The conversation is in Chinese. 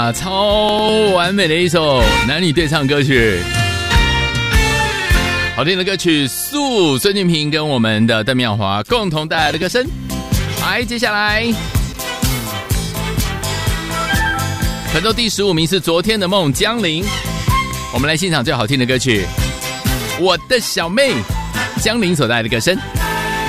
超完美的一首男女对唱歌曲，好听的歌曲，素孙敬平跟我们的邓妙华共同带来的歌声。来，接下来本周第15名是昨天的梦江铃，我们来欣赏最好听的歌曲《我的小妹》，江铃所带来的歌声。